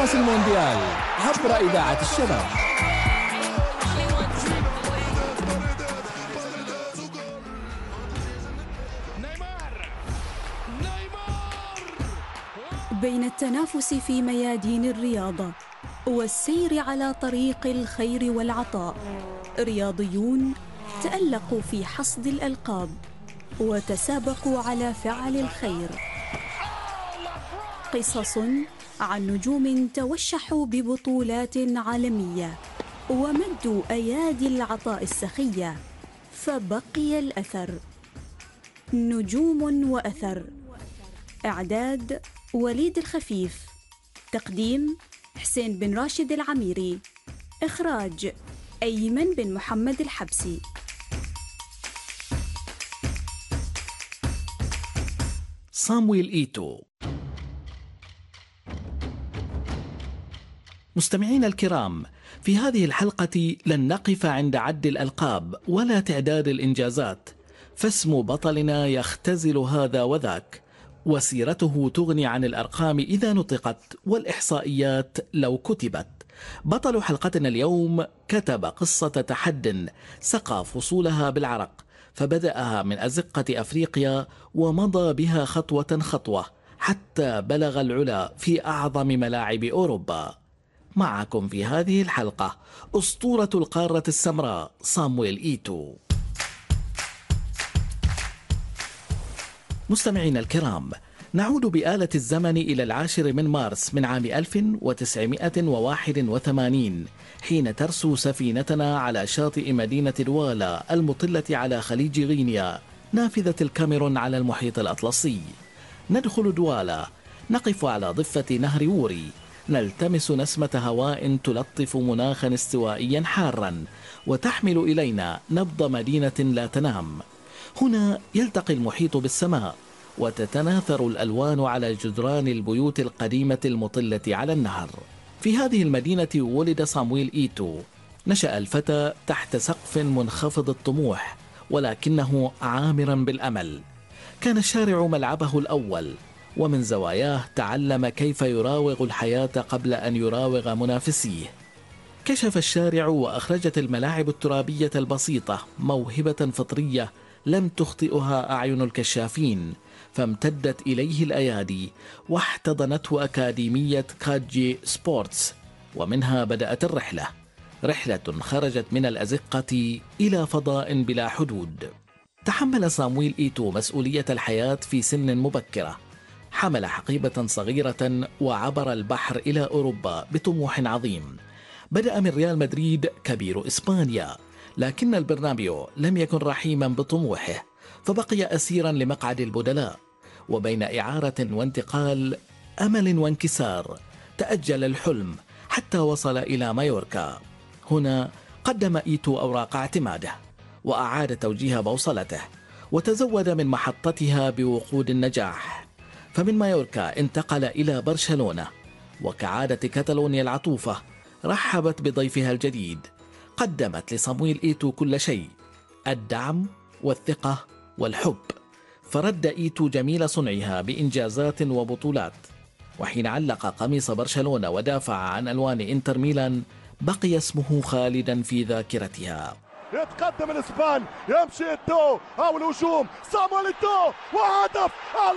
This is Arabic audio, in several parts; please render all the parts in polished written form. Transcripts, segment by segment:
كأس المونديال عبر إذاعة الشباب. بين التنافس في ميادين الرياضة والسير على طريق الخير والعطاء، رياضيون تألقوا في حصد الألقاب وتسابقوا على فعل الخير. قصص عن نجوم توشحوا ببطولات عالمية ومدوا أيادي العطاء السخية، فبقي الأثر. نجوم وأثر. إعداد وليد الخفيف. تقديم حسين بن راشد العميري. إخراج أيمن بن محمد الحبسي. صامويل إيتو. مستمعين الكرام، في هذه الحلقة لن نقف عند عد الألقاب ولا تعداد الإنجازات، فاسم بطلنا يختزل هذا وذاك، وسيرته تغني عن الأرقام إذا نطقت والإحصائيات لو كتبت. بطل حلقتنا اليوم كتب قصة تحد سقى فصولها بالعرق، فبدأها من أزقة أفريقيا ومضى بها خطوة خطوة حتى بلغ العلا في أعظم ملاعب أوروبا. معكم في هذه الحلقة أسطورة القارة السمراء صامويل إيتو. مستمعين الكرام، نعود بآلة الزمن إلى 10 من مارس من عام 1981، حين ترسو سفينتنا على شاطئ مدينة دوالا المطلة على خليج غينيا نافذة الكاميرون على المحيط الأطلسي. ندخل دوالا، نقف على ضفة نهر ووري، نلتمس نسمة هواء تلطف مناخا استوائيا حارا وتحمل إلينا نبض مدينة لا تنام. هنا يلتقي المحيط بالسماء وتتناثر الألوان على جدران البيوت القديمة المطلة على النهر. في هذه المدينة ولد صامويل إيتو. نشأ الفتى تحت سقف منخفض الطموح ولكنه عامرا بالأمل. كان الشارع ملعبه الأول، ومن زواياه تعلم كيف يراوغ الحياة قبل أن يراوغ منافسيه. كشف الشارع وأخرجت الملاعب الترابية البسيطة موهبة فطرية لم تخطئها أعين الكشافين، فامتدت إليه الأيادي واحتضنته أكاديمية كاجي سبورتس، ومنها بدأت الرحلة، رحلة خرجت من الأزقة إلى فضاء بلا حدود. تحمل صامويل إيتو مسؤولية الحياة في سن مبكرة، حمل حقيبة صغيرة وعبر البحر إلى أوروبا بطموح عظيم. بدأ من ريال مدريد كبير إسبانيا، لكن البرنابيو لم يكن رحيما بطموحه، فبقي أسيرا لمقعد البدلاء، وبين إعارة وانتقال، أمل وانكسار، تأجل الحلم حتى وصل إلى مايوركا. هنا قدم إيتو أوراق اعتماده وأعاد توجيه بوصلته، وتزود من محطتها بوقود النجاح. فمن مايوركا انتقل إلى برشلونة، وكعادة كتالونيا العطوفة رحبت بضيفها الجديد. قدمت لصامويل إيتو كل شيء، الدعم والثقة والحب، فرد إيتو جميل صنعها بإنجازات وبطولات. وحين علق قميص برشلونة ودافع عن ألوان إنتر ميلان، بقي اسمه خالدا في ذاكرتها. يتقدم الاسبان، يمشي إيتو او الهجوم، صامويل إيتو وهدف.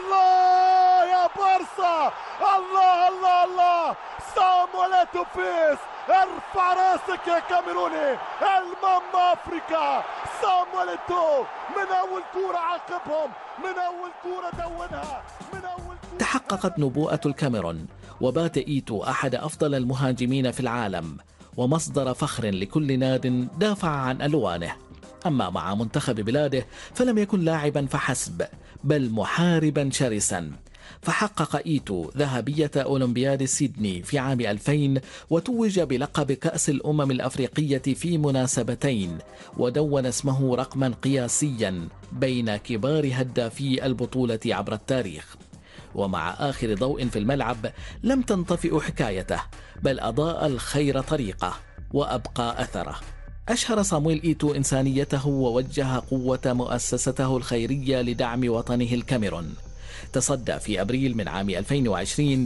الله يا بارسا، الله الله الله، صامويل إيتو فيس، ارفع راسك يا كاميروني، الماما افريكا. صامويل إيتو من اول كورة عاقبهم، من اول كورة دونها، من اول كورة. تحققت نبوءة الكاميرون، وبات إيتو أحد أفضل المهاجمين في العالم ومصدر فخر لكل ناد دافع عن ألوانه. أما مع منتخب بلاده فلم يكن لاعبا فحسب، بل محاربا شرسا. فحقق إيتو ذهبية أولمبياد سيدني في عام 2000، وتوج بلقب كأس الأمم الأفريقية في مناسبتين، ودون اسمه رقما قياسيا بين كبار هدافي البطولة عبر التاريخ. ومع آخر ضوء في الملعب لم تنطفئ حكايته، بل أضاء الخير طريقه وأبقى أثره. أشهر صامويل إيتو إنسانيته ووجه قوة مؤسسته الخيرية لدعم وطنه الكاميرون. تصدى في أبريل من عام 2020